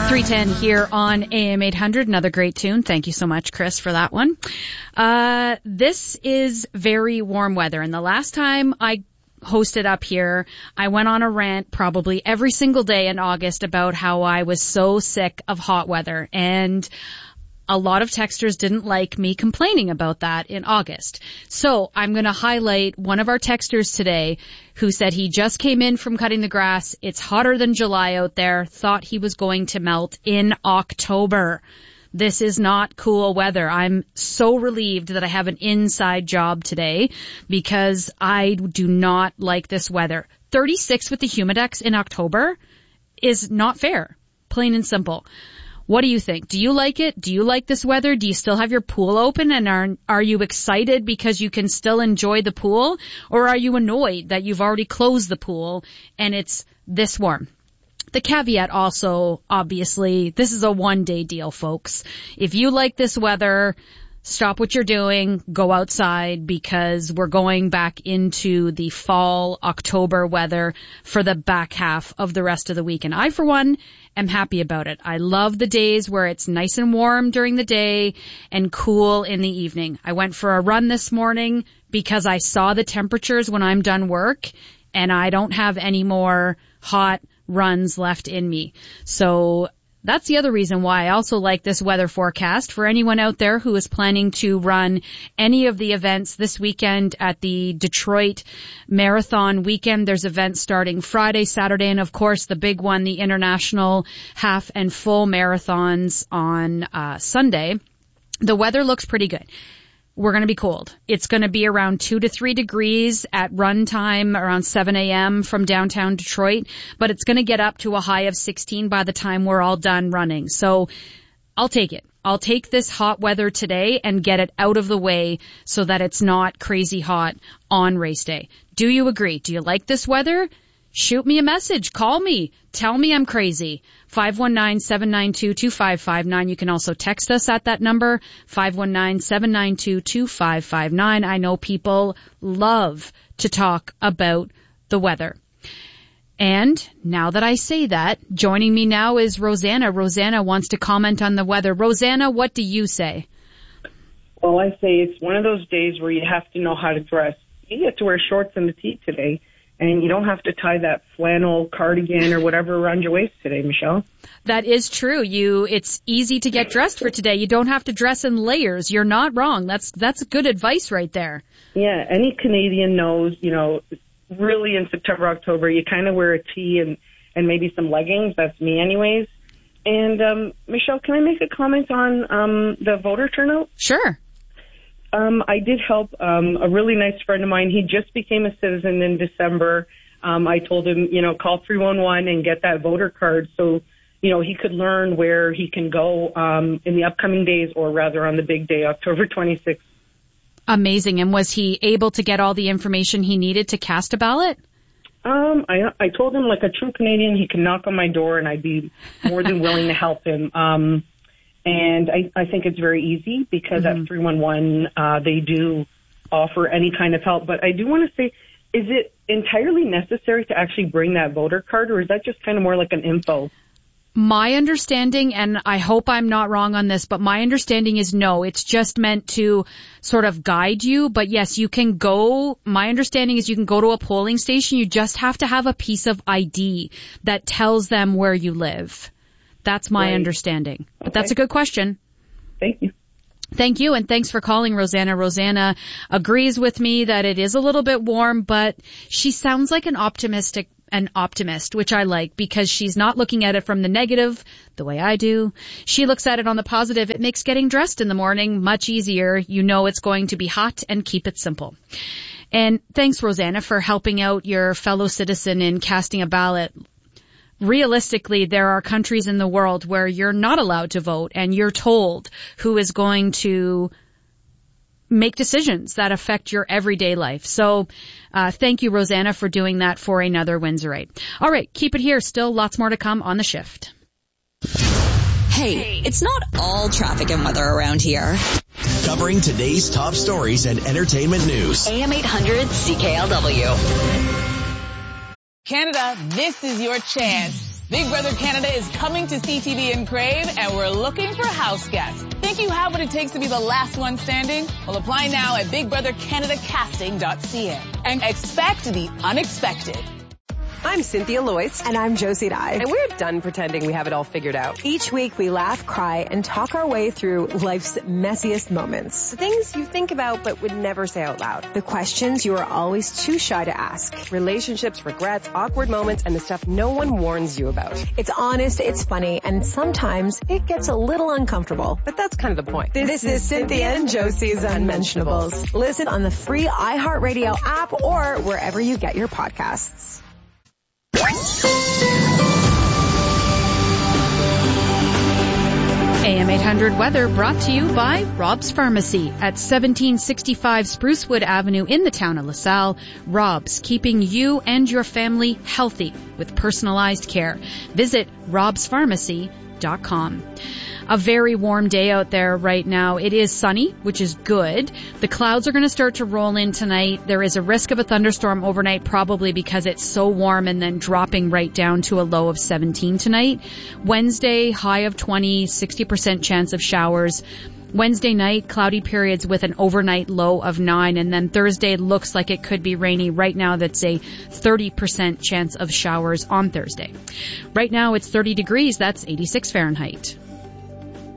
310 here on AM 800. Another great tune. Thank you so much, Chris, for that one. This is very warm weather. And the last time I hosted up here, I went on a rant probably every single day in August about how I was so sick of hot weather. And a lot of texters didn't like me complaining about that in August. So I'm going to highlight one of our texters today who said he just came in from cutting the grass. It's hotter than July out there. Thought he was going to melt in October. This is not cool weather. I'm so relieved that I have an inside job today because I do not like this weather. 36 with the Humidex in October is not fair. Plain and simple. What do you think? Do you like it? Do you like this weather? Do you still have your pool open and are you excited because you can still enjoy the pool? Or are you annoyed that you've already closed the pool and it's this warm? The caveat also, obviously, this is a one-day deal, folks. If you like this weather, stop what you're doing, go outside because we're going back into the fall October weather for the back half of the rest of the week. And I, for one, am happy about it. I love the days where it's nice and warm during the day and cool in the evening. I went for a run this morning because I saw the temperatures when I'm done work and I don't have any more hot runs left in me. So that's the other reason why I also like this weather forecast. For anyone out there who is planning to run any of the events this weekend at the Detroit Marathon weekend, there's events starting Friday, Saturday, and of course the big one, the International Half and Full Marathons on Sunday. The weather looks pretty good. We're going to be cold. It's going to be around 2 to 3 degrees at run time around 7 a.m. from downtown Detroit, but it's going to get up to a high of 16 by the time we're all done running. So I'll take it. I'll take this hot weather today and get it out of the way so that it's not crazy hot on race day. Do you agree? Do you like this weather? Shoot me a message. Call me. Tell me I'm crazy. 519-792-2559. You can also text us at that number, 519-792-2559. I know people love to talk about the weather. And now that I say that, joining me now is Rosanna. Rosanna wants to comment on the weather. Rosanna, what do you say? Well, I say it's one of those days where you have to know how to dress. You get to wear shorts and a tee today. And you don't have to tie that flannel cardigan or whatever around your waist today, Michelle. That is true. It's easy to get dressed for today. You don't have to dress in layers. You're not wrong. That's good advice right there. Yeah, any Canadian knows, really in September, October, you kind of wear a tee and maybe some leggings. That's me anyways. And, Michelle, can I make a comment on the voter turnout? Sure. I did help a really nice friend of mine. He just became a citizen in December. I told him, call 311 and get that voter card so, he could learn where he can go in the upcoming days, or rather on the big day, October 26th. Amazing. And was he able to get all the information he needed to cast a ballot? I told him, like a true Canadian, he can knock on my door and I'd be more than willing to help him. And I think it's very easy because at 311, they do offer any kind of help. But I do want to say, is it entirely necessary to actually bring that voter card, or is that just kind of more like an info? My understanding, and I hope I'm not wrong on this, but my understanding is no, it's just meant to sort of guide you. But yes, you can go, my understanding is you can go to a polling station. You just have to have a piece of ID that tells them where you live. That's my understanding. But that's a good question. Thank you. Thank you, and thanks for calling, Rosanna. Rosanna agrees with me that it is a little bit warm, but she sounds like an optimist, which I like, because she's not looking at it from the negative the way I do. She looks at it on the positive. It makes getting dressed in the morning much easier. You know it's going to be hot, and keep it simple. And thanks, Rosanna, for helping out your fellow citizen in casting a ballot. Realistically, there are countries in the world where you're not allowed to vote and you're told who is going to make decisions that affect your everyday life. So, thank you, Rosanna, for doing that for another Windsorite. All right, keep it here. Still lots more to come on The Shift. Hey, it's not all traffic and weather around here. Covering today's top stories and entertainment news. AM 800 CKLW. Canada, this is your chance Big Brother Canada is coming to CTV and Crave, and we're looking for house guests. Think you have what it takes to be the last one standing? Well, apply now at BigBrotherCanadaCasting.ca and expect the unexpected. I'm Cynthia Loyce. And I'm Josie Dye. And we're done pretending we have it all figured out. Each week we laugh, cry, and talk our way through life's messiest moments. The things you think about but would never say out loud. The questions you are always too shy to ask. Relationships, regrets, awkward moments, and the stuff no one warns you about. It's honest, it's funny, and sometimes it gets a little uncomfortable. But that's kind of the point. This is Cynthia and Josie's Unmentionables. Listen on the free iHeartRadio app or wherever you get your podcasts. AM 800 weather brought to you by Rob's Pharmacy at 1765 Sprucewood Avenue in the town of LaSalle. Rob's, keeping you and your family healthy with personalized care. Visit robspharmacy.com. A very warm day out there right now. It is sunny, which is good. The clouds are going to start to roll in tonight. There is a risk of a thunderstorm overnight, probably because it's so warm, and then dropping right down to a low of 17 tonight. Wednesday, high of 20, 60% chance of showers. Wednesday night, cloudy periods with an overnight low of 9, and then Thursday looks like it could be rainy. Right now, that's a 30% chance of showers on Thursday. Right now, it's 30 degrees. That's 86 Fahrenheit.